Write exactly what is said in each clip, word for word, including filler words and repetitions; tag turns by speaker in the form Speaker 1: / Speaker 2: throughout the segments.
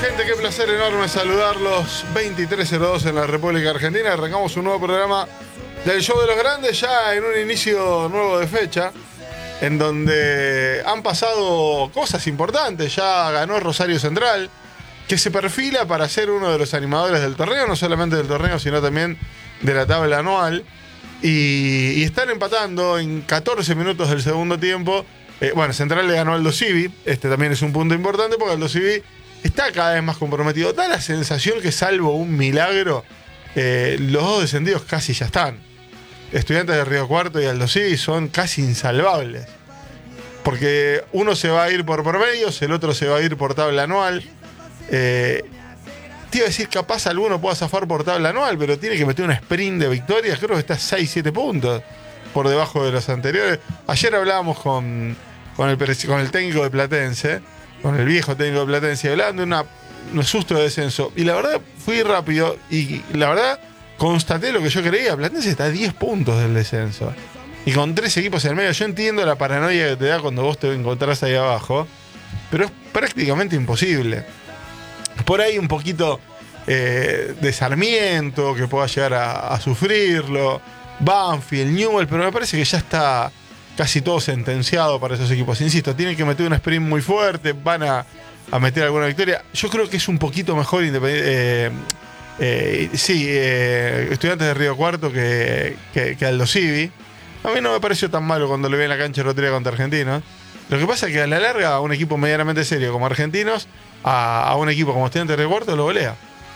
Speaker 1: gente? Qué placer enorme saludarlos. veintitrés cero dos en la República Argentina. Arrancamos un nuevo programa del Show de los Grandes, ya en un inicio nuevo de fecha, en donde han pasado cosas importantes. Ya ganó Rosario Central, que se perfila para ser uno de los animadores del torneo, no solamente del torneo, sino también de la tabla anual. Y, y están empatando en catorce minutos del segundo tiempo. Eh, bueno, Central le ganó a Aldo Civi. Este también es un punto importante porque Aldo Civi está cada vez más comprometido. Da la sensación que, salvo un milagro, eh, los dos descendidos casi ya están. Estudiantes de Río Cuarto y Aldo Civi son casi insalvables. Porque uno se va a ir por promedios, el otro se va a ir por tabla anual. Eh, te iba a decir, capaz alguno pueda zafar por tabla anual, pero tiene que meter una sprint de victorias. Creo que está seis siete puntos por debajo de los anteriores. Ayer hablábamos con, con, el, con el técnico de Platense, con el viejo técnico de Platense, hablando de una, un susto de descenso. Y la verdad, fui rápido y la verdad constaté lo que yo creía. Platense está a diez puntos del descenso. Y con tres equipos en el medio. Yo entiendo la paranoia que te da cuando vos te encontrás ahí abajo, pero es prácticamente imposible. Por ahí un poquito eh, de Sarmiento, que pueda llegar a, a sufrirlo. Banfield, Newell, pero me parece que ya está casi todo sentenciado para esos equipos. Insisto, tienen que meter un sprint muy fuerte, van a, a meter alguna victoria. Yo creo que es un poquito mejor Independiente. Eh, eh, sí, eh, Estudiantes de Río Cuarto que, que, que Aldo Civi. A mí no me pareció tan malo cuando le vi en la cancha el otro día contra Argentinos. Lo que pasa es que a la larga, a un equipo medianamente serio como Argentinos, a, a un equipo como Estudiantes de Río Cuarto lo golea.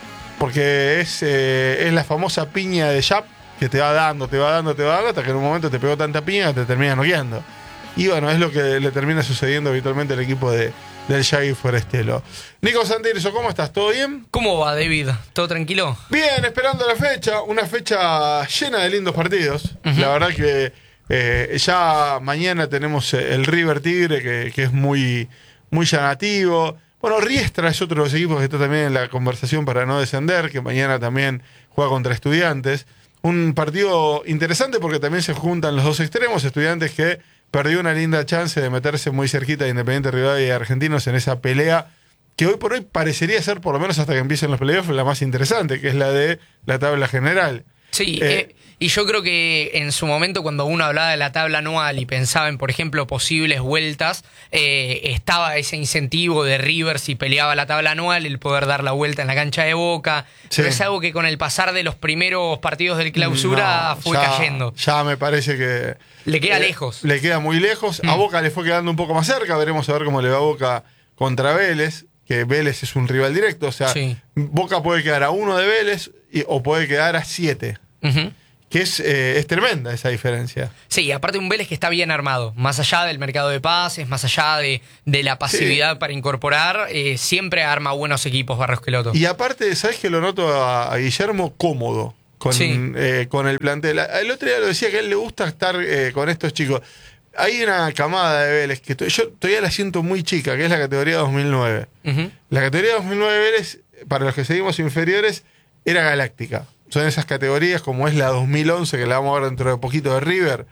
Speaker 1: Porque es, eh, es la famosa piña de Yap, que te va dando, te va dando, te va dando, hasta que en un momento te pegó tanta piña que te termina noqueando. Y bueno, es lo que le termina sucediendo habitualmente al equipo de, del Yagui Forestelo. Nico Santirso, ¿cómo estás? ¿Todo bien?
Speaker 2: ¿Cómo va, David? ¿Todo tranquilo?
Speaker 1: Bien, esperando la fecha, una fecha llena de lindos partidos. Uh-huh. La verdad que eh, ya mañana tenemos el River Tigre, que, que es muy, muy llamativo. Bueno, Riestra es otro de los equipos que está también en la conversación para no descender, que mañana también juega contra Estudiantes. Un partido interesante porque también se juntan los dos extremos. Estudiantes que perdió una linda chance de meterse muy cerquita de Independiente Rivadavia y Argentinos en esa pelea que hoy por hoy parecería ser, por lo menos hasta que empiecen los playoffs, la más interesante, que es la de la tabla general.
Speaker 2: Sí, eh, eh, y yo creo que en su momento cuando uno hablaba de la tabla anual y pensaba en, por ejemplo, posibles vueltas, eh, estaba ese incentivo de River si peleaba la tabla anual, el poder dar la vuelta en la cancha de Boca. Sí. Pero es algo que con el pasar de los primeros partidos del Clausura no, fue
Speaker 1: ya,
Speaker 2: cayendo.
Speaker 1: Ya me parece que...
Speaker 2: Le queda
Speaker 1: eh,
Speaker 2: lejos.
Speaker 1: Le queda muy lejos. Mm. A Boca le fue quedando un poco más cerca. Veremos a ver cómo le va a Boca contra Vélez, que Vélez es un rival directo. O sea, sí. Boca puede quedar a uno de Vélez y, o puede quedar a siete. Uh-huh. Que es, eh, es tremenda esa diferencia.
Speaker 2: Sí, aparte un Vélez que está bien armado. Más allá del mercado de pases, más allá de, de la pasividad sí. para incorporar, eh, siempre arma buenos equipos Barros Queloto.
Speaker 1: Y aparte, ¿sabes que lo noto a, a Guillermo cómodo con, sí. eh, con el plantel? El otro día lo decía que a él le gusta estar eh, con estos chicos. Hay una camada de Vélez que to- yo todavía la siento muy chica, que es la categoría dos mil nueve. Uh-huh. La categoría dos mil nueve de Vélez, para los que seguimos inferiores, era galáctica. Son esas categorías como es la dos mil once, que la vamos a ver dentro de poquito de River,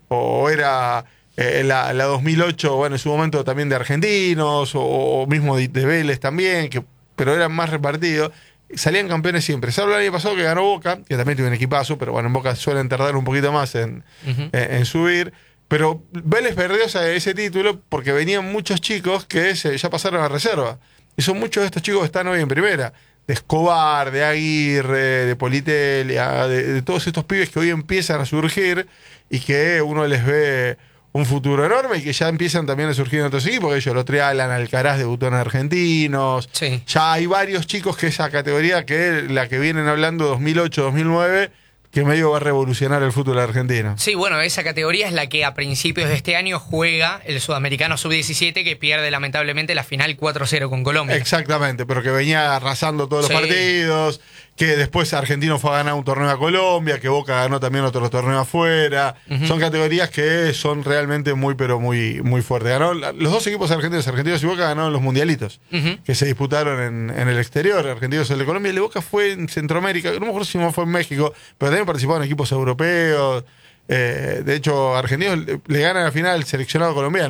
Speaker 1: o era eh, la, la dos mil ocho, bueno, en su momento también de Argentinos, o, o mismo de, de Vélez también, que, pero eran más repartidos. Salían campeones siempre. Salvo el año pasado que ganó Boca, que también tuvo un equipazo, pero bueno, en Boca suelen tardar un poquito más en, uh-huh. en, en subir. Pero Vélez perdió ese título porque venían muchos chicos que se, ya pasaron a reserva. Y son muchos de estos chicos que están hoy en primera. De Escobar, de Aguirre, de Politelia, de, de todos estos pibes que hoy empiezan a surgir y que uno les ve un futuro enorme y que ya empiezan también a surgir en otros equipos, que ellos lo trialan, Alcaraz debutó en Argentinos. Sí. Ya hay varios chicos que esa categoría, que la que vienen hablando dos mil ocho, dos mil nueve, que medio va a revolucionar el fútbol argentino.
Speaker 2: Sí, bueno, esa categoría es la que a principios de este año juega el Sudamericano sub diecisiete, que pierde lamentablemente la final cuatro cero con Colombia.
Speaker 1: Exactamente, pero que venía arrasando todos sí. los partidos, que después Argentino fue a ganar un torneo a Colombia, que Boca ganó también otro torneo afuera. Uh-huh. Son categorías que son realmente muy, pero muy, muy fuertes. Ganó, los dos equipos argentinos, Argentinos y Boca, ganaron los mundialitos, uh-huh. que se disputaron en, en el exterior. Argentinos el de Colombia, el de Boca fue en Centroamérica, no me acuerdo si no fue en México, pero también participaron en equipos europeos. Eh, de hecho, Argentinos le, le ganan al final al seleccionado colombiano.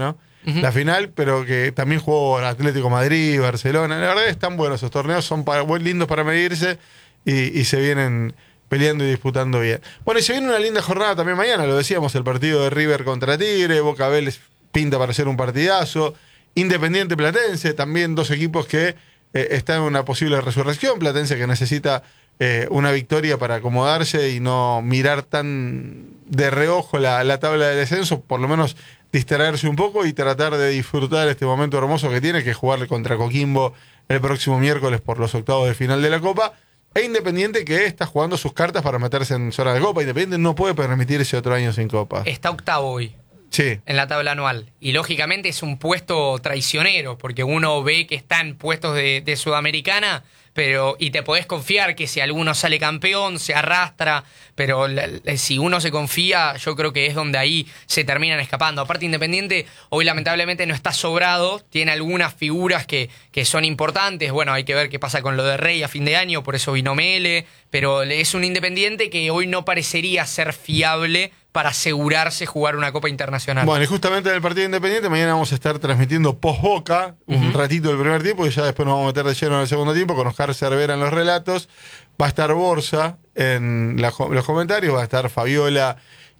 Speaker 1: uh-huh. la final, pero que también jugó el Atlético Madrid, Barcelona. La verdad es que están buenos esos torneos, son para, muy lindos para medirse y, y se vienen peleando y disputando bien. Bueno, y se viene una linda jornada también mañana, lo decíamos, el partido de River contra Tigre, Boca Vélez pinta para ser un partidazo, Independiente Platense, también dos equipos que eh, están en una posible resurrección, Platense que necesita eh, una victoria para acomodarse y no mirar tan de reojo la, la tabla de descenso, por lo menos distraerse un poco y tratar de disfrutar este momento hermoso que tiene, que es jugarle contra Coquimbo el próximo miércoles por los octavos de final de la Copa. E Independiente que está jugando sus cartas para meterse en zona de Copa. Independiente no puede permitirse otro año sin Copa.
Speaker 2: Está octavo hoy.
Speaker 1: Sí.
Speaker 2: En la tabla anual. Y lógicamente es un puesto traicionero, porque uno ve que está en puestos de, de Sudamericana, pero y te podés confiar que si alguno sale campeón, se arrastra, pero la, la, si uno se confía, yo creo que es donde ahí se terminan escapando. Aparte, Independiente hoy lamentablemente no está sobrado, tiene algunas figuras que, que son importantes. Bueno, hay que ver qué pasa con lo de Rey a fin de año, por eso vino Mele, pero es un Independiente que hoy no parecería ser fiable para asegurarse jugar una Copa Internacional.
Speaker 1: Bueno, y justamente en el partido Independiente mañana vamos a estar transmitiendo post-Boca, un uh-huh. ratito del primer tiempo, y ya después nos vamos a meter de lleno en el segundo tiempo con Oscar Cervera en los relatos. Va a estar Borsa en la, los comentarios, va a estar Fabiola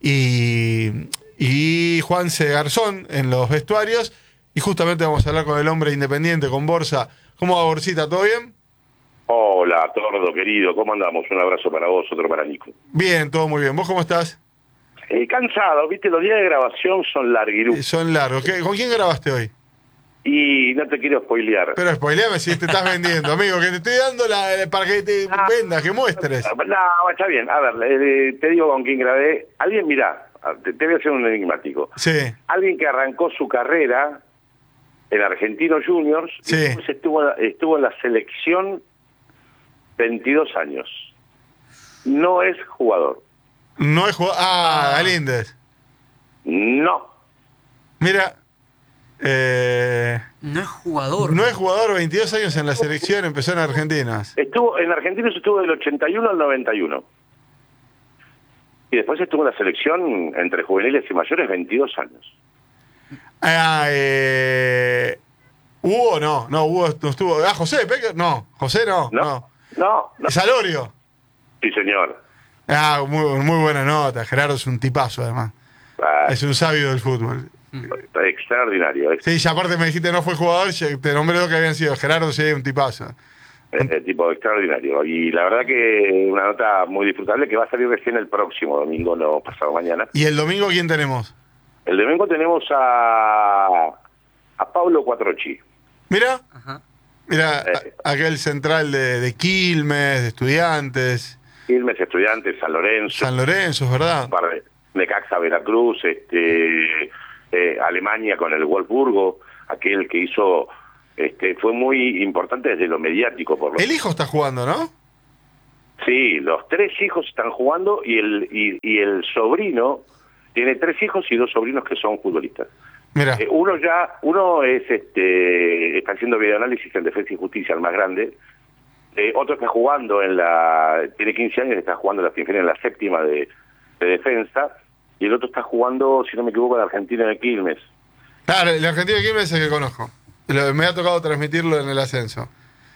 Speaker 1: y, y Juanse Garzón en los vestuarios, y justamente vamos a hablar con el hombre Independiente, con Borsa. ¿Cómo va, Borsita? ¿Todo bien?
Speaker 3: Hola, Tordo, querido, ¿cómo andamos? Un abrazo para vos, otro para Nico.
Speaker 1: Bien, todo muy bien. ¿Vos cómo estás?
Speaker 3: Eh, cansado, viste, los días de grabación son larguiruchos.
Speaker 1: Son largos. ¿Qué, ¿Con quién grabaste hoy?
Speaker 3: Y no te quiero spoilear.
Speaker 1: Pero spoileame si te estás vendiendo, amigo, que te estoy dando la, para que te ah, vendas, que muestres.
Speaker 3: No, está bien. A ver, eh, te digo con quién grabé. Alguien, mirá, te, te voy a hacer un enigmático.
Speaker 1: Sí.
Speaker 3: Alguien que arrancó su carrera en Argentinos Juniors,
Speaker 1: sí.
Speaker 3: y después estuvo, estuvo en la selección veintidós años. No es jugador.
Speaker 1: No es jugador. Ah, Galíndez.
Speaker 3: No.
Speaker 1: Mira. Eh,
Speaker 2: no es jugador.
Speaker 1: No es jugador, veintidós años en la selección, empezó en Argentinas.
Speaker 3: Estuvo en Argentinos, estuvo del ochenta y uno al noventa y uno. Y después estuvo en la selección entre juveniles y mayores veintidós años.
Speaker 1: Ah, eh, Hugo no, no, Hugo no estuvo. Ah, José, Peque, no, José no.
Speaker 3: No, no. no, no.
Speaker 1: Salorio.
Speaker 3: Sí, señor.
Speaker 1: Ah, muy, muy buena nota. Gerardo es un tipazo, además.
Speaker 3: Ah,
Speaker 1: es un sabio del fútbol.
Speaker 3: Extraordinario. ¿eh?
Speaker 1: Sí, ya aparte me dijiste no fue jugador, te nombré lo que habían sido. Gerardo sí, un tipazo.
Speaker 3: Es de tipo extraordinario. Y la verdad que una nota muy disfrutable que va a salir recién el próximo domingo, no pasado mañana.
Speaker 1: ¿Y el domingo quién tenemos?
Speaker 3: El domingo tenemos a, a Pablo Quattrochi.
Speaker 1: Mira, Ajá. mira eh. a, aquel central de, de Quilmes, de Estudiantes.
Speaker 3: Quilmes, Estudiantes, San Lorenzo.
Speaker 1: San Lorenzo, es verdad.
Speaker 3: Necaxa, Veracruz, este, eh, Alemania con el Wolfsburgo, aquel que hizo, este, fue muy importante desde lo mediático. Por lo
Speaker 1: el hijo está jugando, ¿no?
Speaker 3: Sí, los tres hijos están jugando y el, y, y el sobrino tiene tres hijos y dos sobrinos que son futbolistas.
Speaker 1: Mira.
Speaker 3: Eh, uno ya, uno es, este, está haciendo videoanálisis en Defensa y Justicia, el más grande. Eh, otro está jugando en la, tiene quince años, está jugando en la, en la séptima de, de defensa, y el otro está jugando, si no me equivoco, en Argentina de Quilmes.
Speaker 1: Claro, el Argentina de Quilmes es el que conozco. Me ha tocado transmitirlo en el ascenso.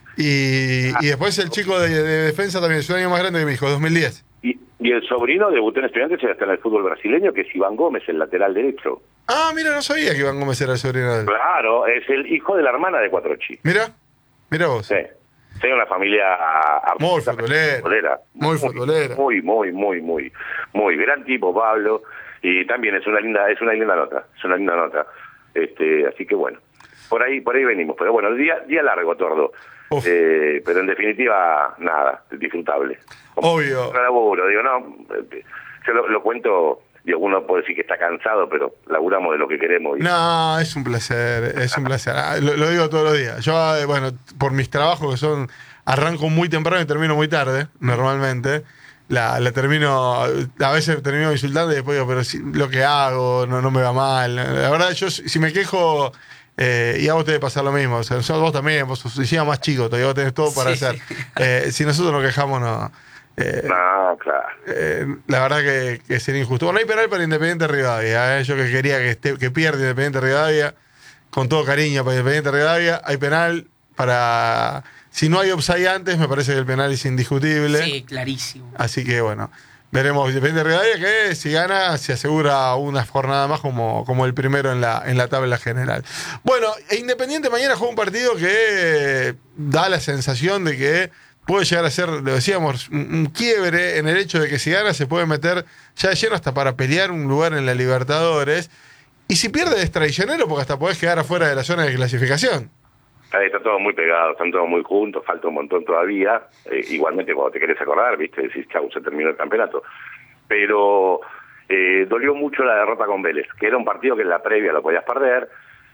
Speaker 1: Y, ah, y después el chico de, de defensa también es un año más grande que mi hijo, dos mil diez.
Speaker 3: Y, y el sobrino debutó en Estudiantes y está en el fútbol brasileño, que es Iván Gómez, el lateral derecho.
Speaker 1: Ah, mira, no sabía que Iván Gómez era el sobrino de él.
Speaker 3: Claro, es el hijo de la hermana de Quattrochi.
Speaker 1: Mira, mira vos.
Speaker 3: Sí. Tengo una familia
Speaker 1: muy futbolera, muy futbolera,
Speaker 3: muy, muy, muy, muy, muy gran tipo Pablo, y también es una linda, es una linda nota, es una linda nota, este, así que bueno, por ahí, por ahí venimos, pero bueno, día, día largo, Tordo, eh, pero en definitiva nada, disfrutable.
Speaker 1: Obvio.
Speaker 3: No laburo, digo no, yo lo, lo cuento. Y uno puede decir que está cansado, pero laburamos de lo que queremos. Y...
Speaker 1: No, es un placer, es un placer. Lo, lo digo todos los días. Yo, bueno, por mis trabajos que son, arranco muy temprano y termino muy tarde, normalmente. La, la termino, a veces termino insultando y después digo, pero si, lo que hago no, no me va mal. La verdad, yo si me quejo, eh, y a vos te debe pasar lo mismo. O sea, vos también, vos sos encima más chico, todavía vos tenés todo para sí, hacer. Sí. Eh, si nosotros nos quejamos, no... Eh,
Speaker 3: no, claro.
Speaker 1: Eh, la verdad que, que sería injusto. Bueno, hay penal para Independiente Rivadavia. ¿eh? Yo que quería que, esté, que pierda Independiente Rivadavia. con todo cariño para Independiente Rivadavia, hay penal para... Si no hay offside antes, me parece que el penal es indiscutible.
Speaker 2: Sí, clarísimo.
Speaker 1: Así que bueno, veremos Independiente Rivadavia que si gana se asegura una jornada más como, como el primero en la, en la tabla general. Bueno, Independiente mañana juega un partido que da la sensación de que puede llegar a ser, lo decíamos, un, un quiebre en el hecho de que si gana se puede meter ya de lleno hasta para pelear un lugar en la Libertadores. Y si pierde es traicionero porque hasta podés quedar afuera de la zona de clasificación.
Speaker 3: Ahí está todo muy pegado, están todos muy juntos, falta un montón todavía. Eh, igualmente cuando te querés acordar, viste, decís, chau, se terminó el campeonato. Pero eh, dolió mucho la derrota con Vélez, que era un partido que en la previa lo podías perder,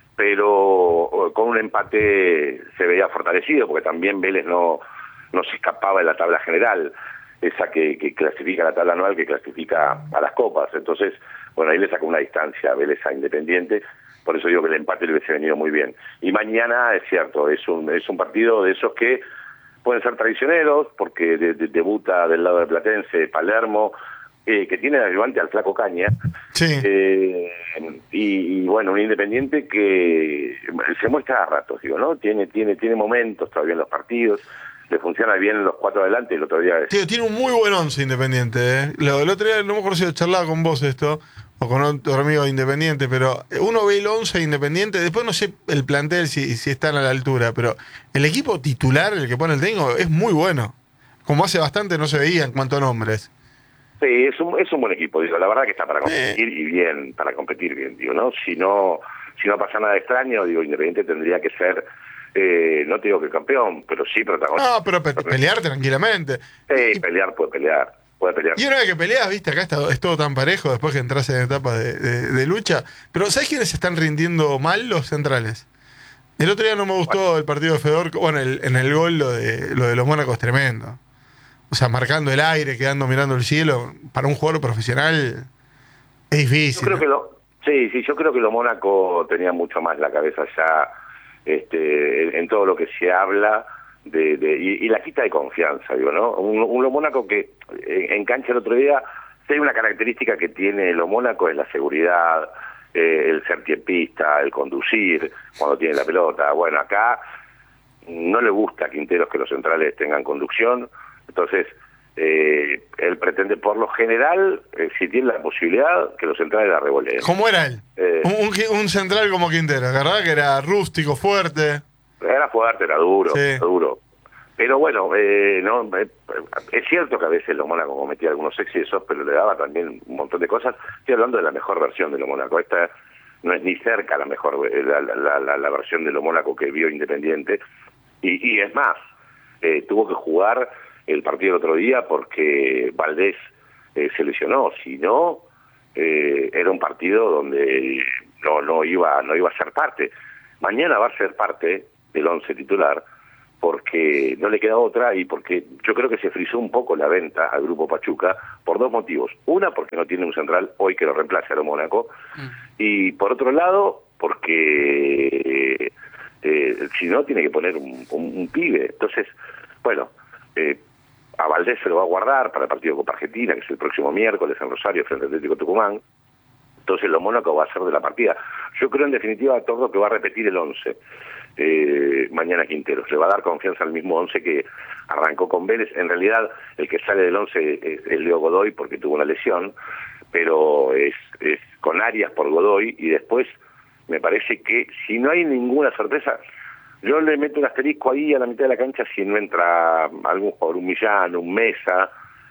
Speaker 3: pero con un empate se veía fortalecido, porque también Vélez no, no se escapaba de la tabla general, esa que, que clasifica la tabla anual, que clasifica a las copas. Entonces, bueno, ahí le sacó una distancia a Vélez a Independiente. Por eso digo que el empate le hubiese venido muy bien. Y mañana, es cierto, es un es un partido de esos que pueden ser traicioneros, porque de, de, debuta del lado de Platense, Palermo, eh, que tiene de ayudante al Flaco Caña.
Speaker 1: Sí.
Speaker 3: Eh, y, y bueno, un Independiente que se muestra a ratos, digo, ¿no? Tiene, tiene, tiene momentos todavía en los partidos. Le funciona bien los cuatro adelante y el otro día... Es...
Speaker 1: Tío, tiene un muy buen once Independiente, ¿eh? Lo, el otro día, no me acuerdo si charlaba con vos esto, o con otro amigo de Independiente, pero uno ve el once Independiente, después no sé el plantel si, si están a la altura, pero el equipo titular, el que pone el técnico, es muy bueno. Como hace bastante no se veía en cuanto a nombres.
Speaker 3: Sí, es un, es un buen equipo, digo, la verdad que está para competir eh. y bien, para competir bien, digo, ¿no? Si no, si no pasa nada extraño, digo, Independiente tendría que ser... Eh, no te digo que campeón, pero sí protagonista.
Speaker 1: No, pero pe pelear tranquilamente.
Speaker 3: Sí, y, pelear puede pelear, puede pelear.
Speaker 1: Y una vez que peleas, viste, acá está, es todo tan parejo después que entras en etapa de, de, de lucha. Pero ¿sabes quiénes están rindiendo mal? Los centrales. El otro día no me gustó bueno. el partido de Fedor. Bueno, el, en el gol lo de, lo de los Mónacos es tremendo. O sea, marcando el aire, quedando mirando el cielo. Para un jugador profesional es difícil.
Speaker 3: Yo creo
Speaker 1: ¿no?
Speaker 3: que lo, sí, sí, yo creo que los Mónacos tenía mucho más la cabeza ya... Este, en, en todo lo que se habla de, de y, y la quita de confianza, digo, ¿no? Un, un Lo Mónaco que en, en cancha el otro día, si hay una característica que tiene Lo Mónaco es la seguridad, eh, el ser tiempista, el conducir cuando tiene la pelota. Bueno, acá no le gusta a Quinteros que los centrales tengan conducción, entonces eh, él pretende por lo general, eh, si tiene la posibilidad, que los centrales la revoleen.
Speaker 1: ¿Cómo era él? Eh, un, un, un central como Quintero, ¿verdad? Que era rústico, fuerte.
Speaker 3: Era fuerte, era duro, sí. era duro. Pero bueno, eh, no eh, es cierto que a veces Lo Mónaco cometía algunos excesos, pero le daba también un montón de cosas. Estoy hablando de la mejor versión de Lo Mónaco. Esta no es ni cerca la mejor, la, la, la, la versión de Lo Mónaco que vio Independiente. Y, y es más, eh, tuvo que jugar el partido el otro día porque Valdés eh, se lesionó. Si no, eh, era un partido donde no no iba no iba a ser parte. Mañana va a ser parte del once titular porque no le queda otra y porque yo creo que se frizó un poco la venta al Grupo Pachuca por dos motivos. Una, porque no tiene un central hoy que lo reemplace a Lo Mónaco. Mm. Y por otro lado, porque eh, si no, tiene que poner un, un, un pibe. Entonces, bueno... Eh, a Valdés se lo va a guardar para el partido de Copa Argentina, que es el próximo miércoles en Rosario frente al Atlético Tucumán. Entonces Lo Mónaco va a ser de la partida. Yo creo en definitiva a todo que va a repetir el once eh, mañana Quinteros. Le va a dar confianza al mismo once que arrancó con Vélez. En realidad el que sale del once es, es Leo Godoy porque tuvo una lesión, pero es, es con Arias por Godoy y después me parece que si no hay ninguna sorpresa... Yo le meto un asterisco ahí a la mitad de la cancha si no entra algún jugador, un Millán, un Mesa,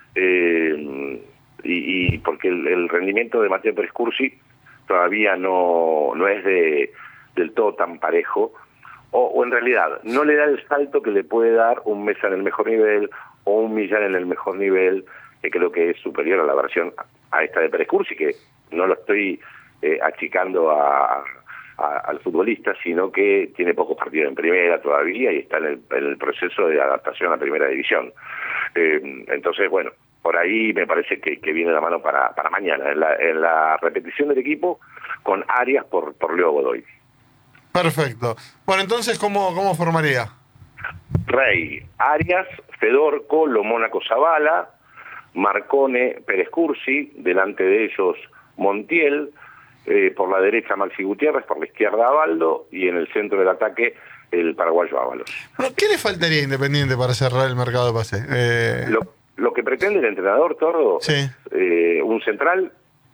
Speaker 3: eh, y, y porque el, el rendimiento de Mateo Pérez Cursi todavía no, no es de, del todo tan parejo, o, o en realidad no le da el salto que le puede dar un Mesa en el mejor nivel o un Millán en el mejor nivel, que creo que es superior a la versión a esta de Pérez Cursi, que no lo estoy eh, achicando a... A, al futbolista, sino que tiene pocos partidos en primera todavía y está en el, en el proceso de adaptación a primera división. Eh, entonces, bueno, por ahí me parece que, que viene la mano para, para mañana, en la, en la repetición del equipo con Arias por, por Leo Godoy.
Speaker 1: Perfecto. Bueno, entonces, ¿cómo, cómo formaría?
Speaker 3: Rey, Arias, Fedorco, Lo Mónaco Zavala, Marcone, Pérez Cursi, delante de ellos Montiel, eh, por la derecha Maxi Gutiérrez, por la izquierda Abaldo, y en el centro del ataque el paraguayo Ábalos.
Speaker 1: Bueno, ¿qué le faltaría a Independiente para cerrar el mercado de pase? Eh...
Speaker 3: Lo, lo que pretende el entrenador, Tordo,
Speaker 1: sí.
Speaker 3: es, eh, un central.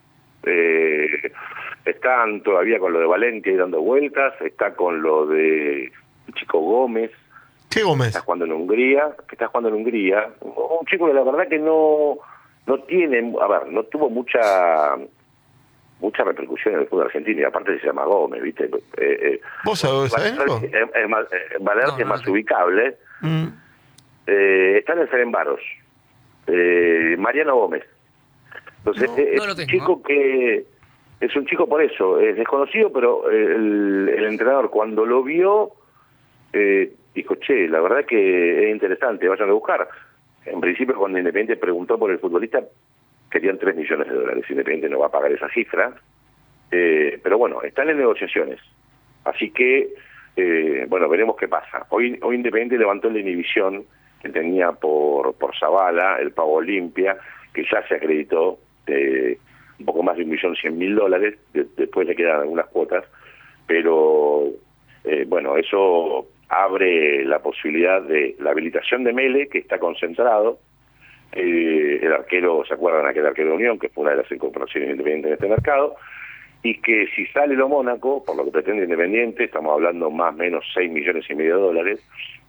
Speaker 3: Eh, están todavía con lo de Valenti ahí dando vueltas, está con lo de Chico Gómez.
Speaker 1: ¿Qué Gómez?
Speaker 3: Está jugando en Hungría, que está jugando en Hungría. Un chico que la verdad que no no tiene, a ver, no tuvo mucha mucha repercusión en el fútbol argentino, y aparte se llama Gómez, ¿viste? Eh, eh,
Speaker 1: ¿Vos sabés algo?
Speaker 3: Es, es más, eh, Valerdi
Speaker 2: no,
Speaker 3: es
Speaker 2: no,
Speaker 3: más
Speaker 2: no.
Speaker 3: ubicable.
Speaker 1: Mm.
Speaker 3: Eh, está en el Ferencváros. Eh, Mariano Gómez. Entonces,
Speaker 2: No,
Speaker 3: es
Speaker 2: no lo
Speaker 3: un
Speaker 2: tengo,
Speaker 3: chico
Speaker 2: ¿no?
Speaker 3: que es un chico por eso, es desconocido, pero el, el entrenador cuando lo vio eh, dijo, che, la verdad que es interesante, vayan a buscar. En principio, cuando Independiente preguntó por el futbolista, querían tres millones de dólares. Independiente no va a pagar esa cifra. Eh, pero bueno, están en negociaciones. Así que, eh, bueno, veremos qué pasa. Hoy, hoy Independiente levantó la inhibición que tenía por, por Zavala, el Pago Olimpia, que ya se acreditó eh, un poco más de un millón cien mil dólares. De, después le quedan algunas cuotas. Pero, eh, bueno, eso abre la posibilidad de la habilitación de Mele, que está concentrado. Eh, el arquero, ¿se acuerdan aquel arquero de Unión, que fue una de las incorporaciones independientes en este mercado? Y que si sale lo Mónaco, por lo que pretende Independiente, estamos hablando más o menos seis millones y medio de dólares,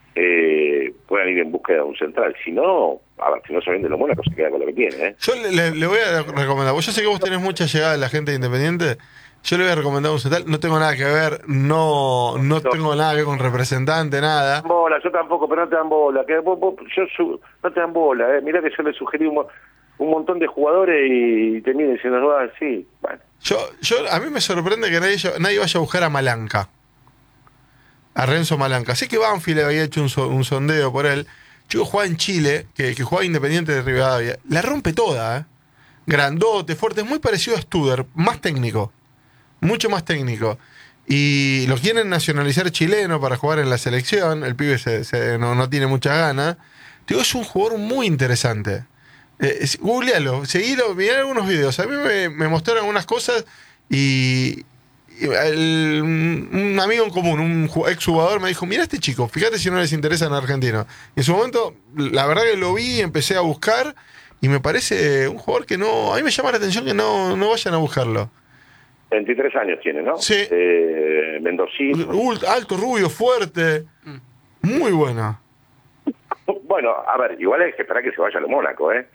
Speaker 3: eh, puedan ir en búsqueda de un central. Si no, a ver, si no se vende lo Mónaco, se queda con lo que tiene, ¿eh?
Speaker 1: Yo le, le- le voy a recomendar, yo sé que vos tenés mucha llegada de la gente de Independiente, yo le voy a recomendar un central, no tengo nada que ver, no no
Speaker 3: No.
Speaker 1: tengo nada que ver con representante, nada.
Speaker 3: Bola, yo tampoco, pero no te dan bola. Que vos, vos, yo su, no te dan bola, ¿eh? Mirá que yo le sugerí un, mo- un montón de jugadores y te miren diciendo, no, ah, sí, bueno.
Speaker 1: Yo, yo, a mí me sorprende que nadie, nadie vaya a buscar a Malanca, a Renzo Malanca. Sé que Banfield había hecho un, so- un sondeo por él. Chico juega en Chile, que, que juega Independiente de Rivadavia. La rompe toda, ¿eh? Grandote, fuerte, es muy parecido a Studer, más técnico, mucho más técnico. Y lo quieren nacionalizar chileno para jugar en la selección. El pibe se, se- no, no tiene mucha gana. Digo, es un jugador muy interesante. Eh, es- googlealo, seguilo, mirá algunos videos. A mí me, me mostraron algunas cosas y, y el- un amigo en común, un ju- exjugador, me dijo, mira este chico, fíjate si no les interesa en Argentina. Y en su momento, la verdad que lo vi, empecé a buscar y me parece un jugador que no, a mí me llama la atención que no, no vayan a buscarlo.
Speaker 3: veintitrés años tiene, ¿no?
Speaker 1: Sí.
Speaker 3: Eh, Mendocino.
Speaker 1: Ult- Alto, rubio, fuerte, muy bueno.
Speaker 3: Bueno, a ver, igual hay que esperar que se vaya a lo Mónaco, ¿eh?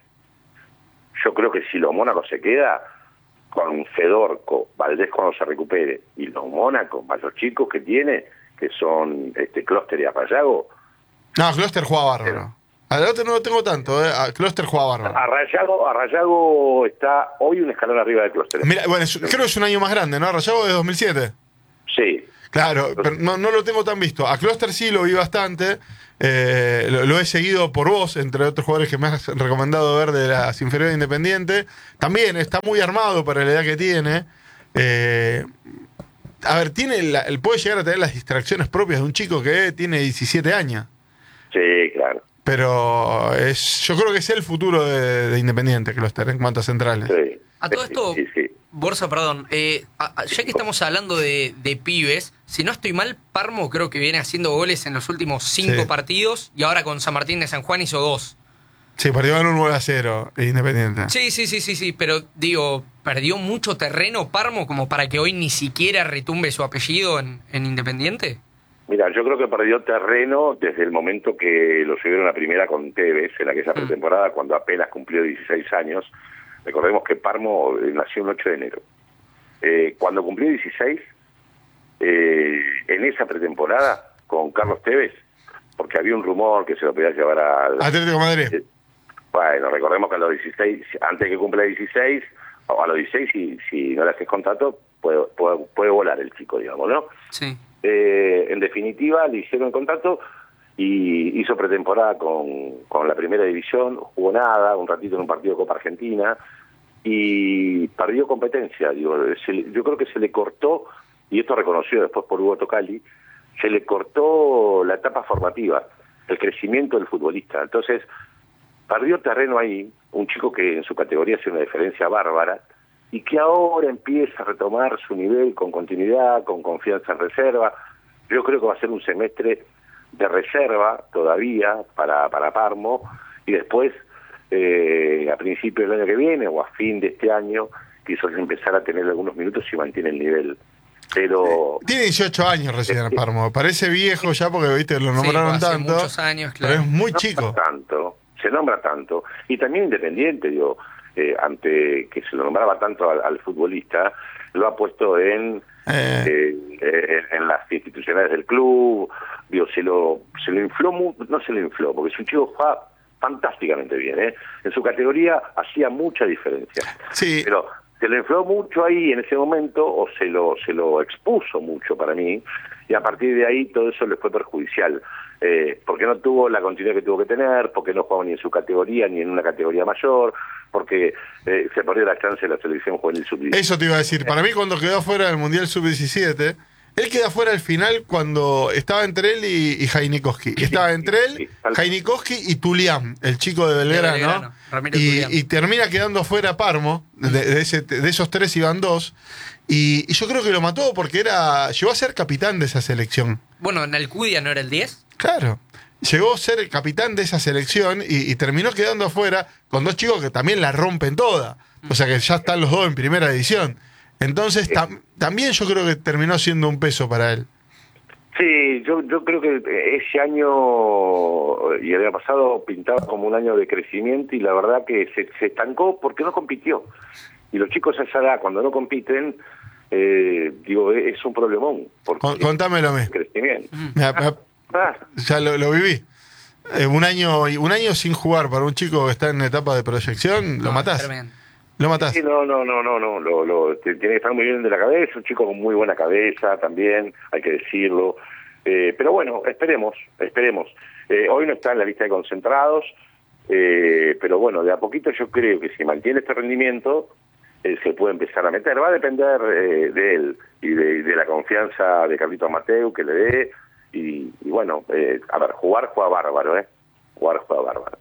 Speaker 3: Yo creo que si lo Mónaco se queda con Fedorco, Valdés cuando se recupere, y los Mónaco, más los chicos que tiene, que son este Clóster y Arrayago.
Speaker 1: No, Kloster juega bárbaro. Al otro no lo tengo tanto, ¿eh? A Kloster juega bárbaro.
Speaker 3: Arrayago, Arrayago está hoy un escalón arriba de Clóster.
Speaker 1: Mira, bueno, es- creo que es un año más grande, ¿no? Rayago de dos mil siete.
Speaker 3: Sí.
Speaker 1: Claro, pero no, no lo tengo tan visto. A Kloster sí lo vi bastante. Eh, lo, lo he seguido por vos, entre otros jugadores que me has recomendado ver de las inferiores de Independiente. También está muy armado para la edad que tiene. Eh, a ver, tiene la- él puede llegar a tener las distracciones propias de un chico que tiene diecisiete años.
Speaker 3: Sí, claro.
Speaker 1: Pero es, yo creo que es el futuro de, de Independiente, Kloster, en cuanto a centrales.
Speaker 3: Sí.
Speaker 2: A todo esto,
Speaker 3: Sí, sí.
Speaker 2: Borsa, perdón, eh, a- a- ya que estamos hablando de, de pibes, si no estoy mal, Parmo creo que viene haciendo goles en los últimos cinco
Speaker 1: Sí.
Speaker 2: partidos y ahora con San Martín de San Juan hizo dos.
Speaker 1: Sí, perdió un nueve a cero Independiente.
Speaker 2: Sí, sí, sí, sí, sí, pero digo, perdió mucho terreno Parmo como para que hoy ni siquiera retumbe su apellido en, en Independiente.
Speaker 3: Mira, yo creo que perdió terreno desde el momento que lo subieron a primera con Tevez en aquella pretemporada, cuando apenas cumplió dieciséis años. Recordemos que Parmo eh, nació el ocho de enero. Eh, cuando cumplió dieciséis, eh, en esa pretemporada con Carlos Tevez, porque había un rumor que se lo podía llevar al...
Speaker 1: Atlético de Madrid.
Speaker 3: Eh, bueno, recordemos que a los dieciséis, antes que cumpla dieciséis, o a los dieciséis, si, si no le haces contrato, puede, puede, puede volar el chico, digamos, ¿no?
Speaker 2: Sí.
Speaker 3: Eh, en definitiva, le hicieron contrato y hizo pretemporada con, con la primera división, jugó nada, un ratito en un partido de Copa Argentina y perdió competencia. Digo, se, yo creo que se le cortó, y esto reconocido después por Hugo Tocali, se le cortó la etapa formativa, el crecimiento del futbolista. Entonces, perdió terreno ahí, un chico que en su categoría hace una diferencia bárbara, y que ahora empieza a retomar su nivel con continuidad, con confianza en reserva. Yo creo que va a ser un semestre de reserva todavía para, para Parmo, y después, eh, a principio del año que viene o a fin de este año, quizás empezar a tener algunos minutos si mantiene el nivel. Pero
Speaker 1: tiene dieciocho años recién Parmo, parece viejo ya porque viste lo nombraron
Speaker 2: sí, hace
Speaker 1: tanto,
Speaker 2: muchos años, claro.
Speaker 1: Pero es muy
Speaker 3: se
Speaker 1: chico.
Speaker 3: nombra tanto, se nombra tanto, y también Independiente, digo, eh, ante que se lo nombraba tanto al, al futbolista, lo ha puesto en
Speaker 1: Eh.
Speaker 3: Eh, eh, en las instituciones del club, digo, se lo se lo infló, mu no se lo infló, porque es un chico que juega fantásticamente bien, ¿eh? En su categoría hacía mucha diferencia,
Speaker 1: Sí.
Speaker 3: pero se lo infló mucho ahí en ese momento, o se lo se lo expuso mucho para mí, y a partir de ahí todo eso le fue perjudicial, eh, porque no tuvo la continuidad que tuvo que tener, porque no jugaba ni en su categoría ni en una categoría mayor, porque eh, se perdió la chance de la selección juvenil sub diecisiete.
Speaker 1: Eso te iba a decir, para mí cuando quedó fuera del Mundial sub diecisiete, él queda fuera al final cuando estaba entre él y, y Jainikowski. Estaba entre él, Jainikowski y Tulián, el chico de Belgrano,
Speaker 2: de Belgrano, Ramiro
Speaker 1: y,
Speaker 2: Tulián.
Speaker 1: y termina quedando fuera Parmo, de, de, ese, de esos tres iban dos, y, y yo creo que lo mató porque era llegó a ser capitán de esa selección.
Speaker 2: Bueno, en Alcudia no era el diez.
Speaker 1: Claro. Llegó a ser el capitán de esa selección y, y terminó quedando afuera con dos chicos que también la rompen toda. O sea que ya están los dos en primera división. Entonces tam, también yo creo que terminó siendo un peso para él.
Speaker 3: Sí, yo yo creo que ese año y el año pasado pintaba como un año de crecimiento, y la verdad que se, se estancó porque no compitió. Y los chicos a esa edad, cuando no compiten, eh, digo, es un problemón.
Speaker 1: Con, contámelo a mí.
Speaker 3: Crecimiento.
Speaker 1: Me, me,
Speaker 3: Ah,
Speaker 1: ya lo, lo viví. Eh, un año un año sin jugar para un chico que está en etapa de proyección, lo
Speaker 2: No,
Speaker 1: matás.
Speaker 2: tremendo.
Speaker 1: Lo matás.
Speaker 3: sí, no, no, no, no, no, lo, lo, tiene que estar muy bien de la cabeza, un chico con muy buena cabeza también, hay que decirlo. Eh, pero bueno, esperemos, esperemos. Eh, hoy no está en la lista de concentrados, eh, pero bueno, de a poquito yo creo que si mantiene este rendimiento, eh, se puede empezar a meter. Va a depender eh, de él y de, de la confianza de Carlitos Mateu que le dé. Y, y bueno, eh, a ver, jugar juega bárbaro, ¿eh? Jugar juega bárbaro.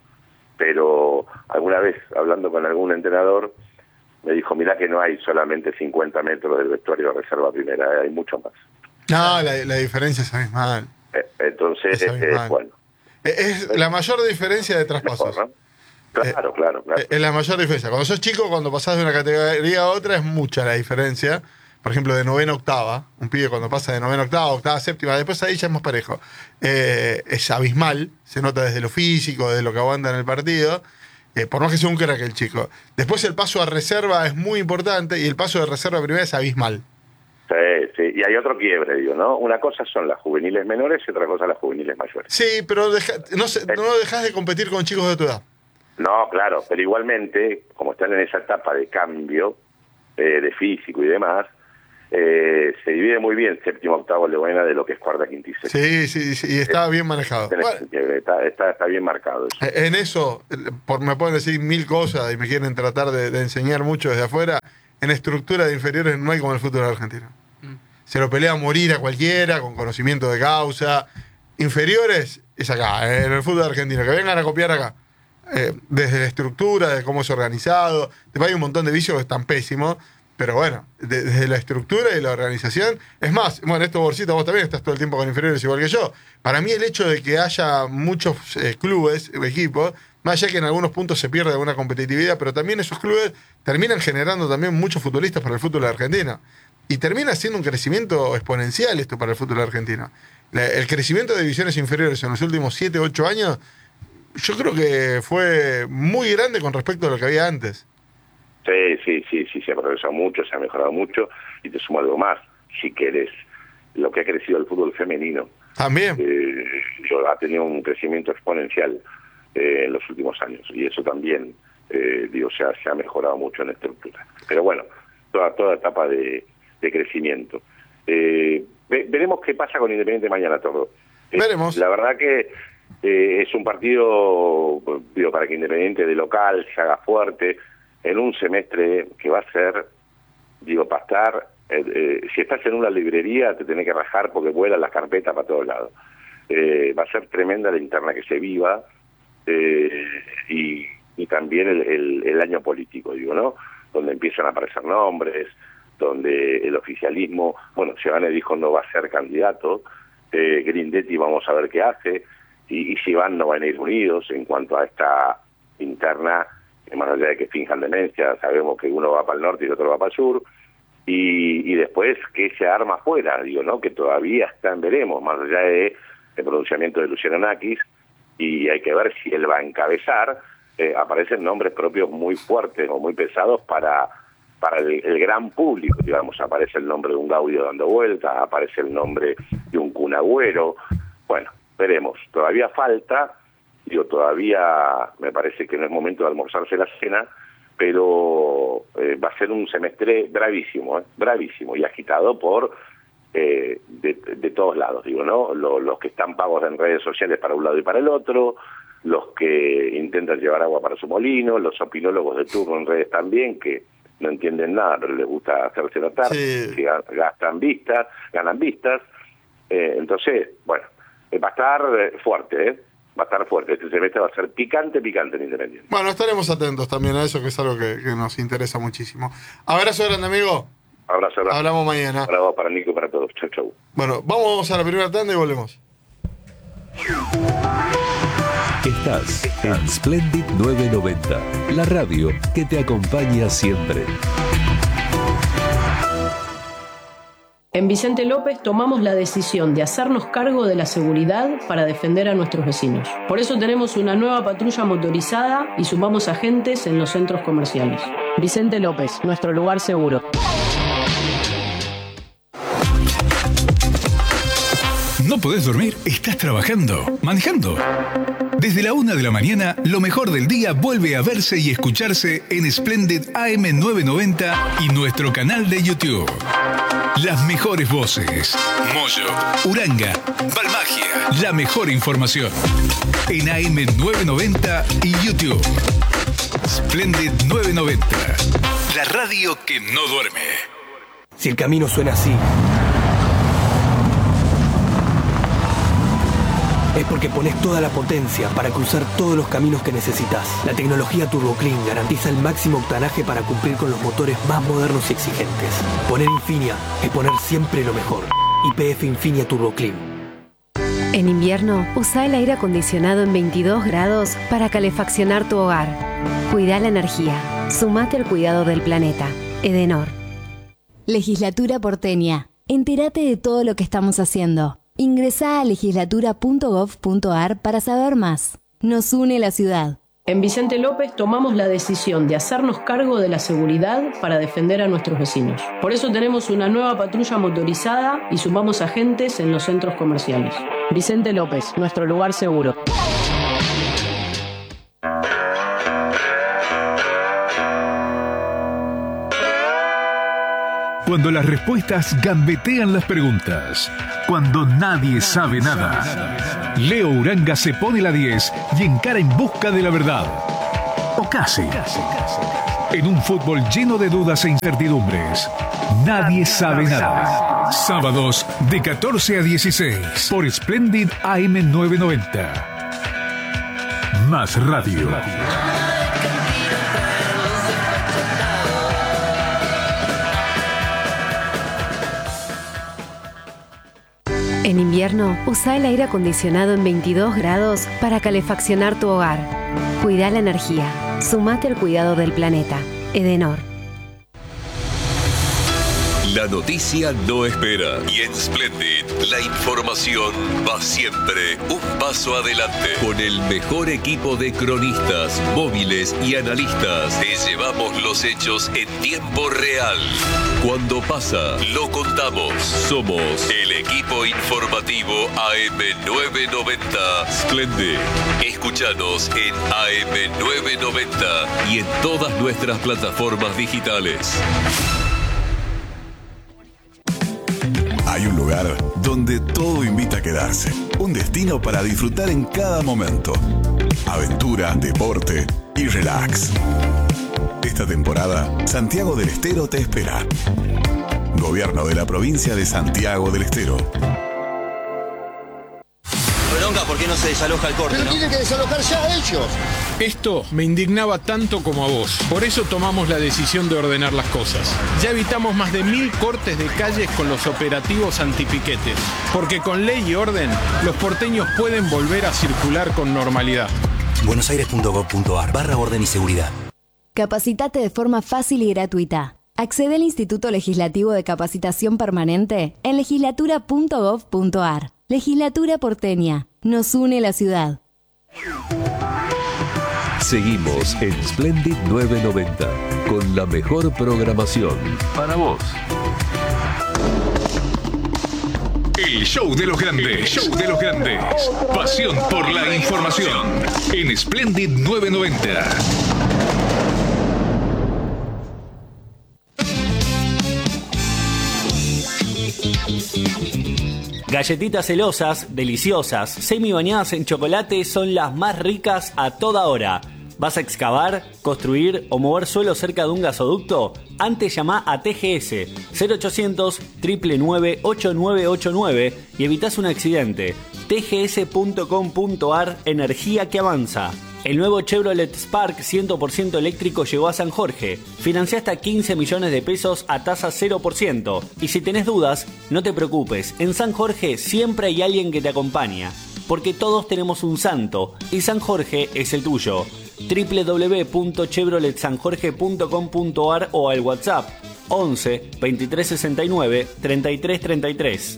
Speaker 3: Pero alguna vez, hablando con algún entrenador, me dijo, mirá que no hay solamente cincuenta metros del vestuario de reserva primera, ¿eh? Hay mucho más.
Speaker 1: No, la, la diferencia es abismal.
Speaker 3: Eh, entonces,
Speaker 1: Es
Speaker 3: este,
Speaker 1: abismal.
Speaker 3: bueno.
Speaker 1: Es la mayor diferencia de traspasos.
Speaker 3: Mejor, ¿no? Claro,
Speaker 1: Eh,
Speaker 3: claro, claro.
Speaker 1: Es la mayor diferencia. Cuando sos chico, cuando pasás de una categoría a otra, es mucha la diferencia. Por ejemplo, de novena a octava, un pibe cuando pasa de novena a octava, octava a séptima, después ahí ya es más parejo. Eh, es abismal, se nota desde lo físico, desde lo que aguanta en el partido, eh, por más que sea un crack el chico. Después el paso a reserva es muy importante y el paso de reserva a primera es abismal.
Speaker 3: Sí, sí, y hay otro quiebre, digo, ¿no? Una cosa son las juveniles menores y otra cosa las juveniles mayores.
Speaker 1: Sí, pero deja, no, se, no dejas de competir con chicos de tu edad.
Speaker 3: No, claro, pero igualmente, como están en esa etapa de cambio eh, de físico y demás, eh, se divide muy bien séptimo, octavo, novena de lo que es cuarta, quinta y sexta.
Speaker 1: Sí, sí, sí, y está bien manejado.
Speaker 3: Bueno, está, está, está bien marcado eso.
Speaker 1: En eso, por, me pueden decir mil cosas y me quieren tratar de, de enseñar mucho desde afuera. En estructura de inferiores no hay como el fútbol argentino. Mm. Se lo pelea a morir a cualquiera, con conocimiento de causa. Inferiores es acá, en el fútbol argentino. Que vengan a copiar acá. Eh, desde la estructura, de cómo es organizado. Después hay un montón de vicios que están pésimos. Pero bueno, de, desde la estructura y la organización. Es más, bueno, esto Borcita, vos también estás todo el tiempo con inferiores igual que yo. Para mí el hecho de que haya muchos eh, clubes, equipos, más allá que en algunos puntos se pierde alguna competitividad, pero también esos clubes terminan generando también muchos futbolistas para el fútbol argentino. Y termina siendo un crecimiento exponencial esto para el fútbol argentino. La, el crecimiento de divisiones inferiores en los últimos siete, ocho años, yo creo que fue muy grande con respecto a lo que había antes.
Speaker 3: Sí, sí, sí, sí, se ha progresado mucho, se ha mejorado mucho, y te sumo algo más, si querés, lo que ha crecido el fútbol femenino.
Speaker 1: También.
Speaker 3: Eh, yo, ha tenido un crecimiento exponencial eh, en los últimos años, y eso también, eh, digo, se ha, se ha mejorado mucho en la estructura. Pero bueno, toda, toda etapa de, de crecimiento. Eh, ve, veremos qué pasa con Independiente mañana, todo. Eh,
Speaker 1: Veremos.
Speaker 3: La verdad que eh, es un partido, digo, para que Independiente de local se haga fuerte, en un semestre que va a ser, digo, para estar, eh, eh, si estás en una librería te tenés que rajar porque vuelan las carpetas para todos lados. Eh, va a ser tremenda la interna que se viva, eh, y, y también el, el, el año político, digo, ¿no? donde empiezan a aparecer nombres, donde el oficialismo, bueno, Giovanni dijo no va a ser candidato, eh, Grindetti vamos a ver qué hace, y, y si van no van a ir unidos en cuanto a esta interna, más allá de que finjan demencia, sabemos que uno va para el norte y el otro va para el sur, y, y después que se arma afuera, digo, ¿no? Que todavía están, veremos, más allá de el pronunciamiento de Luciano Nakis, y hay que ver si él va a encabezar, eh, aparecen nombres propios muy fuertes o muy pesados para, para el, el gran público, digamos, aparece el nombre de un Gaudio dando vueltas, aparece el nombre de un Kun Agüero, bueno, veremos, todavía falta, digo, todavía me parece que no es momento de almorzarse la cena, pero eh, va a ser un semestre bravísimo, ¿eh? bravísimo y agitado por eh, de, de todos lados, digo, ¿no? Los, los que están pagos en redes sociales para un lado y para el otro, los que intentan llevar agua para su molino, los opinólogos de turno en redes también, que no entienden nada, pero les gusta hacerse notar, sí. que gastan vistas, ganan vistas, eh, entonces, bueno, eh, va a estar fuerte, ¿eh? Va a estar fuerte, este semestre va a ser picante, picante en Independiente.
Speaker 1: Bueno, estaremos atentos también a eso, que es algo que, que nos interesa muchísimo. Abrazo grande, amigo.
Speaker 3: Abrazo grande.
Speaker 1: Hablamos mañana.
Speaker 3: Para vos, para Nico y para todos. Chau, chau.
Speaker 1: Bueno, vamos a la primera tanda y volvemos.
Speaker 4: Estás en Splendid nueve noventa, la radio que te acompaña siempre.
Speaker 5: En Vicente López tomamos la decisión de hacernos cargo de la seguridad para defender a nuestros vecinos. Por eso tenemos una nueva patrulla motorizada y sumamos agentes en los centros comerciales. Vicente López, nuestro lugar seguro.
Speaker 6: ¿No podés dormir? ¿Estás trabajando? ¿Manejando? Desde la una de la mañana, lo mejor del día vuelve a verse y escucharse en Splendid A M novecientos noventa y nuestro canal de YouTube. Las mejores voces. Moyo, Uranga, Balmagia. La mejor información. En A M novecientos noventa y YouTube. Splendid novecientos noventa. La radio que no duerme.
Speaker 7: Si el camino suena así, es porque pones toda la potencia para cruzar todos los caminos que necesitas. La tecnología Turbo Clean garantiza el máximo octanaje para cumplir con los motores más modernos y exigentes. Poner Infinia es poner siempre lo mejor. Y P F Infinia Turbo Clean.
Speaker 8: En invierno, usa el aire acondicionado en veintidós grados para calefaccionar tu hogar. Cuida la energía. Sumate al cuidado del planeta. Edenor.
Speaker 9: Legislatura porteña. Entérate de todo lo que estamos haciendo. Ingresá a legislatura punto gov punto ar para saber más. Nos une la ciudad.
Speaker 5: En Vicente López tomamos la decisión de hacernos cargo de la seguridad para defender a nuestros vecinos. Por eso tenemos una nueva patrulla motorizada y sumamos agentes en los centros comerciales. Vicente López, nuestro lugar seguro.
Speaker 6: Cuando las respuestas gambetean las preguntas. Cuando nadie sabe nada. Leo Uranga se pone la diez y encara en busca de la verdad. O casi. En un fútbol lleno de dudas e incertidumbres. Nadie sabe nada. Sábados de catorce a dieciséis por Splendid A M novecientos noventa. Más radio.
Speaker 8: En invierno, usa el aire acondicionado en veintidós grados para calefaccionar tu hogar. Cuida la energía. Sumate al cuidado del planeta. Edenor.
Speaker 4: La noticia no espera y en Splendid la información va siempre un paso adelante. Con el mejor equipo de cronistas, móviles y analistas te llevamos los hechos en tiempo real. Cuando pasa, lo contamos. Somos el equipo informativo A M novecientos noventa Splendid. Escúchanos en A M novecientos noventa y en todas nuestras plataformas digitales.
Speaker 10: Hay un lugar donde todo invita a quedarse. Un destino para disfrutar en cada momento. Aventura, deporte y relax. Esta temporada, Santiago del Estero te espera. Gobierno de la provincia de Santiago del Estero.
Speaker 11: bronca porque no se desaloja el corte,
Speaker 12: Pero
Speaker 11: ¿no?
Speaker 12: tienen que desalojar ya ellos.
Speaker 13: Esto me indignaba tanto como a vos. Por eso tomamos la decisión de ordenar las cosas. Ya evitamos más de mil cortes de calles con los operativos antipiquetes. Porque con ley y orden, los porteños pueden volver a circular con normalidad.
Speaker 14: buenosaires.gov.ar barra orden y seguridad.
Speaker 9: Capacitate de forma fácil y gratuita. Accede al Instituto Legislativo de Capacitación Permanente en legislatura punto gov punto ar. Legislatura porteña. Nos une la ciudad.
Speaker 4: Seguimos en Splendid novecientos noventa con la mejor programación para vos.
Speaker 6: El show de los grandes, el show de los grandes. Pasión por la información en Splendid novecientos noventa.
Speaker 15: Galletitas celosas, deliciosas, semi bañadas en chocolate son las más ricas a toda hora. ¿Vas a excavar, construir o mover suelo cerca de un gasoducto? Antes llama a T G S cero ochocientos, nueve nueve nueve, ocho nueve ocho nueve y evitás un accidente. T G S punto com punto ar, energía que avanza. El nuevo Chevrolet Spark cien por ciento eléctrico llegó a San Jorge. Financia hasta quince millones de pesos a tasa cero por ciento. Y si tenés dudas, no te preocupes. En San Jorge siempre hay alguien que te acompaña. Porque todos tenemos un santo y San Jorge es el tuyo. doble u doble u doble u punto chevrolet san jorge punto com punto ar o al WhatsApp once, veintitrés sesenta y nueve, treinta y tres treinta y tres.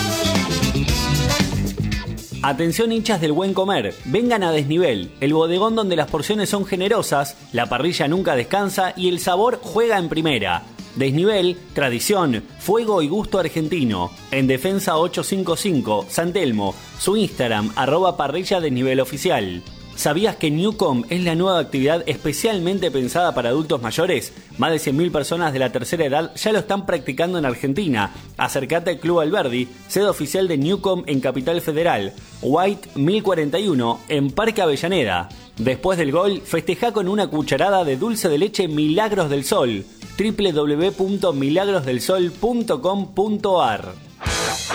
Speaker 15: Atención hinchas del buen comer, vengan a Desnivel, el bodegón donde las porciones son generosas, la parrilla nunca descansa y el sabor juega en primera. Desnivel, tradición, fuego y gusto argentino. En Defensa ochocientos cincuenta y cinco, San Telmo, su Instagram, arroba parrilla desnivel oficial. ¿Sabías que Newcom es la nueva actividad especialmente pensada para adultos mayores? Más de cien mil personas de la tercera edad ya lo están practicando en Argentina. Acércate al Club Alberdi, sede oficial de Newcom en Capital Federal. White mil cuarenta y uno en Parque Avellaneda. Después del gol, festejá con una cucharada de dulce de leche Milagros del Sol. doble u doble u doble u punto milagros del sol punto com punto ar.